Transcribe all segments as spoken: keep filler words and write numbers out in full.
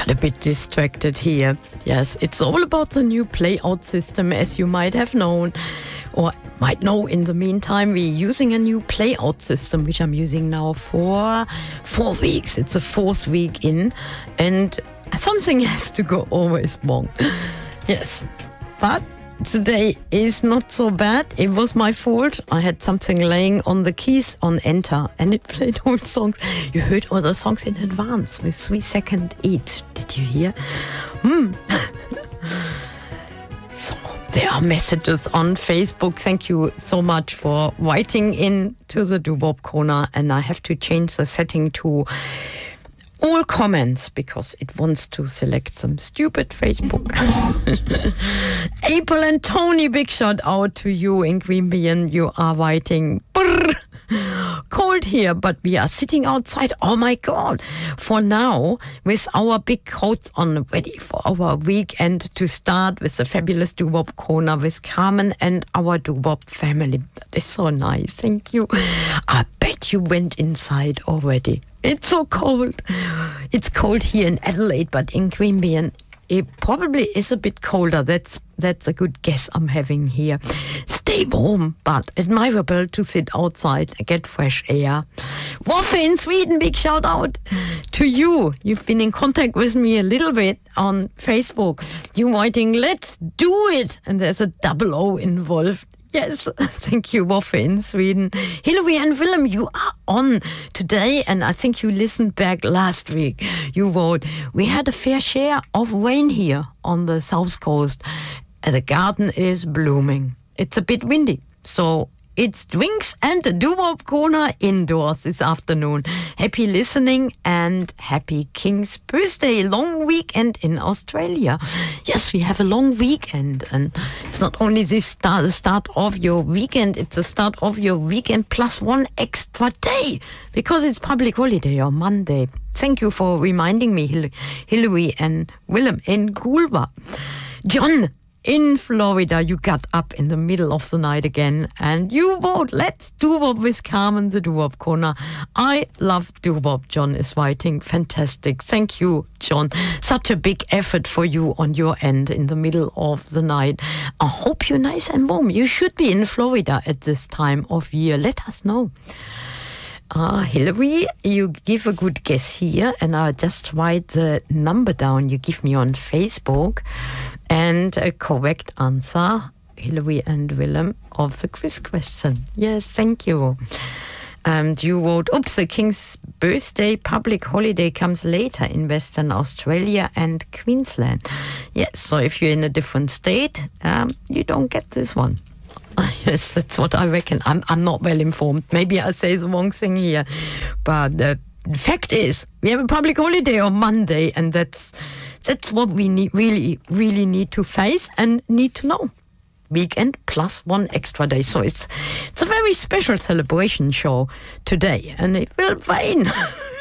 got a bit distracted here. Yes, it's all about the new playout system, as you might have known, or might know. In the meantime, we're using a new playout system, which I'm using now for four weeks. It's the fourth week in, and something has to go always wrong. Yes, but today is not so bad. It was my fault. I had something laying on the keys on enter, and it played all songs. You heard all the songs in advance with three second each. Did you hear? Hmm. So there are messages on Facebook. Thank you so much for writing in to the Doo-Wop Corner, and I have to change the setting to all comments because it wants to select some stupid Facebook. April and Tony, big shout out to you in Queanbeyan. You are writing. Brrr. Cold here, but we are sitting outside. Oh my God. For now, with our big coats on, ready for our weekend to start with the fabulous Doo-Wop Corner with Carmen and our Doo-Wop family. That is so nice. Thank you. I bet you went inside already. It's so cold. It's cold here in Adelaide, but in Queanbeyan, it probably is a bit colder. That's that's a good guess I'm having here. Stay warm, but admirable to sit outside and get fresh air. Woffe in Sweden, big shout out to you. You've been in contact with me a little bit on Facebook. You writing, let's do it. And there's a double O involved. Yes, thank you, Woffe in Sweden. Hillary and Willem, you are on today, and I think you listened back last week. You wrote, we had a fair share of rain here on the south coast, and the garden is blooming. It's a bit windy, so it's drinks and the Doo-Wop Corner indoors this afternoon. Happy listening and happy King's birthday. Long weekend in Australia. Yes, we have a long weekend, and it's not only this start, the start of your weekend, it's the start of your weekend plus one extra day because it's public holiday on Monday. Thank you for reminding me, Hil- Hillary and Willem in Goulba. John in Florida, you got up in the middle of the night again and you vote, let's Doo-Wop with Carmen, the Doo-Wop Corner. I love Doo-Wop, John is writing. Fantastic. Thank you, John. Such a big effort for you on your end in the middle of the night. I hope you're nice and warm. You should be in Florida at this time of year. Let us know. Ah, Hillary, you give a good guess here, and I'll just write the number down you give me on Facebook. And a correct answer, Hillary and Willem, of the quiz question. Yes, thank you. And you wrote, oops, the King's birthday public holiday comes later in Western Australia and Queensland. Yes, so if you're in a different state, um, you don't get this one. Yes, that's what I reckon. I'm I'm not well informed. Maybe I say the wrong thing here. But the fact is, we have a public holiday on Monday, and that's that's what we need, really, really need to face and need to know. Weekend plus one extra day. So it's it's a very special celebration show today, and it will rain.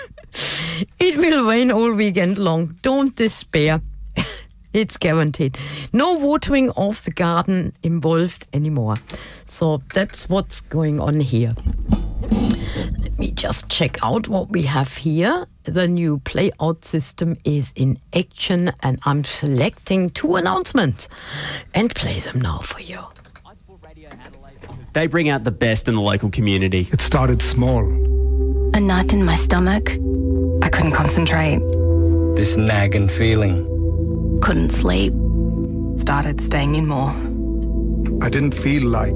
It will rain all weekend long. Don't despair. It's guaranteed. No watering of the garden involved anymore. So that's what's going on here. Let me just check out what we have here. The new playout system is in action, and I'm selecting two announcements and play them now for you. They bring out the best in the local community. It started small. A knot in my stomach. I couldn't concentrate. This nagging feeling. Couldn't sleep. Started staying in more. I didn't feel like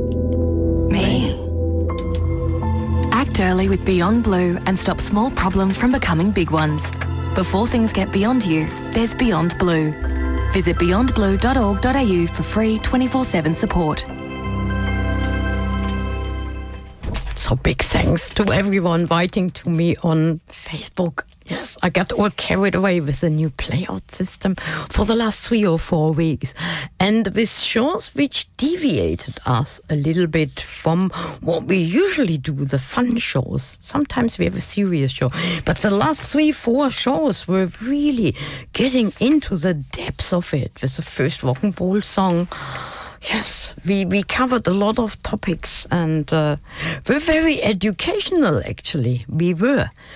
Me. Act early with Beyond Blue and stop small problems from becoming big ones. Before things get beyond you, there's Beyond Blue. Visit beyond blue dot org dot a u for free twenty-four seven support. So big thanks to everyone writing to me on Facebook. Yes, I got all carried away with the new playout system for the last three or four weeks. And with shows which deviated us a little bit from what we usually do, the fun shows. Sometimes we have a serious show. But the last three, four shows were really getting into the depths of it with the first rock and roll song. Yes, we, we covered a lot of topics and uh, we're very educational, actually. We were.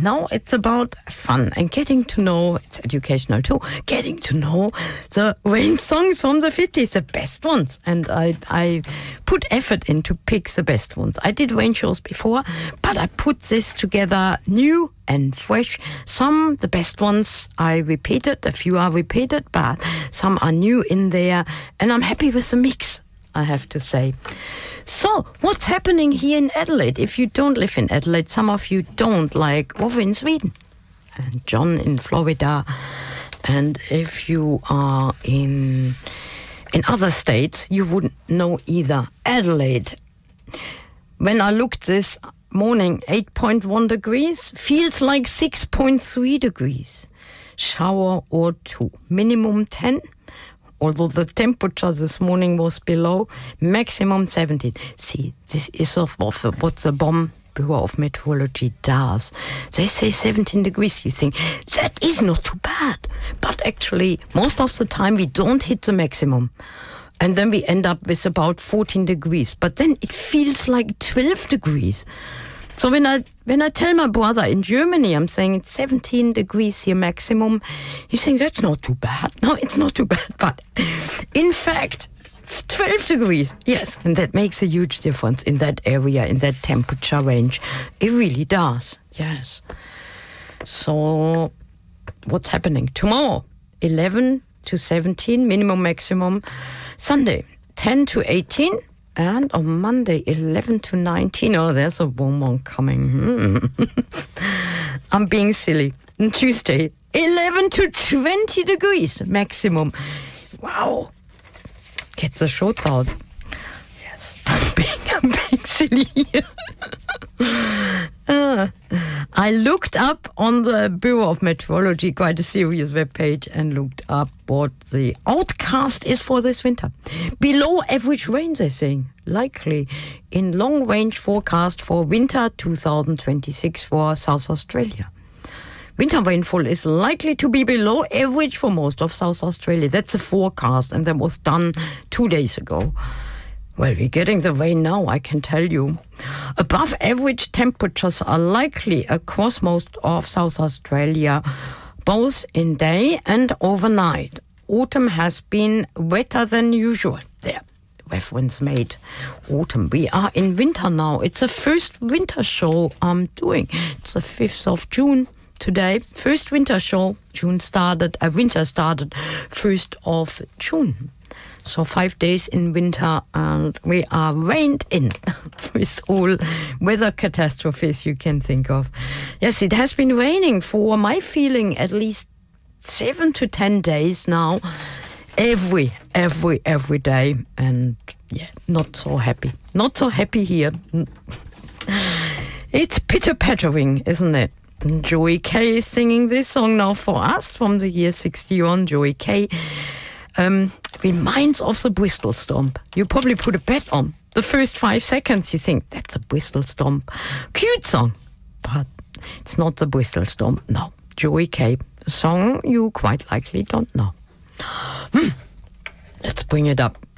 now it's about fun and getting to know, it's educational too, getting to know the rain songs from the fifties, the best ones. And I, I put effort in to pick the best ones. I did rain shows before, but I put this together new and fresh. Some, the best ones, I repeated. A few are repeated, but some are new in there. And I'm happy with the mix, I have to say. So, what's happening here in Adelaide? If you don't live in Adelaide, some of you don't, like Ove in Sweden and John in Florida. And if you are in in other states, you wouldn't know either. Adelaide. When I looked this morning, eight point one degrees, feels like six point three degrees. Shower or two. Minimum ten. Although the temperature this morning was below, maximum seventeen. See, this is of what the Bomb Bureau of Meteorology does. They say seventeen degrees. You think, that is not too bad. But actually, most of the time we don't hit the maximum. And then we end up with about fourteen degrees. But then it feels like twelve degrees. So when I when I tell my brother in Germany, I'm saying it's seventeen degrees here maximum, he's saying that's not too bad. No, it's not too bad. But in fact, twelve degrees, yes. And that makes a huge difference in that area, in that temperature range. It really does, yes. So what's happening? Tomorrow, eleven to seventeen, minimum, maximum. Sunday, ten to eighteen. And on Monday, eleven to nineteen. Oh, there's a warm one coming. Hmm. I'm being silly. And Tuesday, eleven to twenty degrees maximum. Wow. Get the shorts out. Yes, I'm being, I'm being silly here. uh, I looked up on the Bureau of Meteorology, quite a serious webpage, and looked up what the outcast is for this winter. Below average rain, they're saying, likely in long-range forecast for winter twenty twenty-six for South Australia. Winter rainfall is likely to be below average for most of South Australia. That's a forecast, and that was done two days ago. Well, we're getting the rain now, I can tell you. Above average temperatures are likely across most of South Australia, both in day and overnight. Autumn has been wetter than usual. There, reference made. Autumn. We are in winter now. It's the first winter show I'm doing. It's the fifth of June today. First winter show. June started, uh, winter started first of June. So five days in winter, and we are reined in with all weather catastrophes you can think of. Yes, it has been raining for my feeling at least seven to ten days now. Every, every, every day. And yeah, not so happy. Not so happy here. It's pitter-pattering, isn't it? Joey Kay is singing this song now for us from the year sixty-one. Joey Kay. Um, reminds of the Bristol Stomp. You probably put a bet on. The first five seconds you think, that's a Bristol Stomp. Cute song. But it's not the Bristol Stomp. No. Joey Kay. A song you quite likely don't know. Hmm. Let's bring it up.